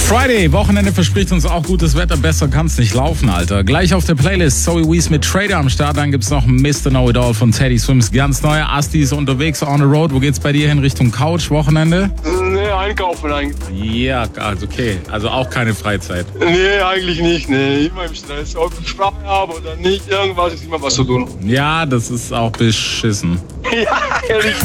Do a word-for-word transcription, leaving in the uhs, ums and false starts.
Friday, Wochenende verspricht uns auch gutes Wetter. Besser kann's nicht laufen, Alter. Gleich auf der Playlist Zoe Wees mit Trader am Start. Dann gibt's noch Mister Know-It-All von Teddy Swims. Ganz neue Asti ist unterwegs on the road. Wo geht's bei dir hin? Richtung Couch, Wochenende? Nee, einkaufen eigentlich. Ja, also okay. Also auch keine Freizeit. Nee, eigentlich nicht. Nee, immer im Stress. Ob ich Spaß habe oder nicht, irgendwas ist immer was zu tun. Ja, das ist auch beschissen. Ja, ehrlich.